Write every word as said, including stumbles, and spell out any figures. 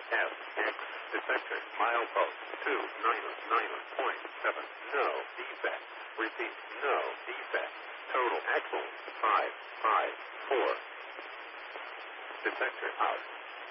S X detector milepost two nine nine point seven. No defect. Repeat. No defect. Total axle five five four. Detector out.